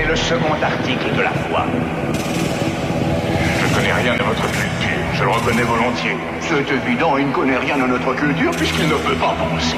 le second article de la foi. Je ne connais rien de votre culture, je le reconnais volontiers. C'est évident, il ne connaît rien de notre culture puisqu'il ne peut pas penser.